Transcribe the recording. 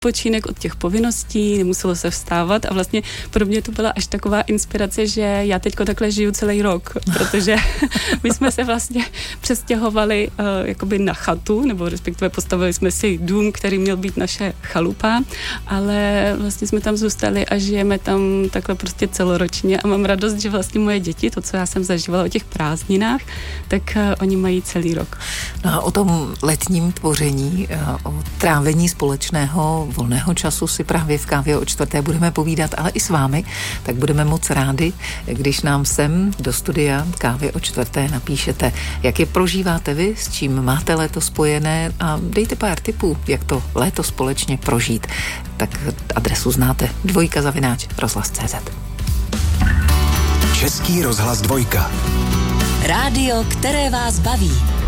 odpočinek od těch povinností, nemuselo se vstávat a vlastně pro mě to byla až taková inspirace, že já teďko takhle žiju celý rok, protože my jsme se vlastně přestěhovali jakoby na chatu, nebo respektive postavili jsme si dům, který měl být naše chalupa, ale vlastně jsme tam zůstali a žijeme tam takhle prostě celoročně a mám radost, že vlastně moje děti, to, co já jsem zažívala o těch prázdninách, tak oni mají celý rok. No a o tom letním tvoření, o trávení společného volného času si právě v Kávě o čtvrté budeme povídat, ale i s vámi, tak budeme moc rádi, když nám sem do studia Kávy o čtvrté napíšete, jak je prožíváte vy, s čím máte léto spojené a dejte pár tipů, jak to léto společně prožít. Tak adresu znáte, 2@rozhlas.cz. Český rozhlas 2. Rádio, které vás baví.